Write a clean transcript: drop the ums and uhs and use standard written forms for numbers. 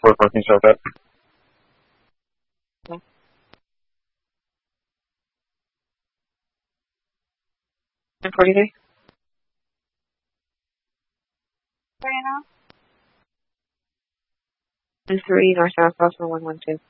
4 parking south up. 43? Right now? 3 North South Boston 112.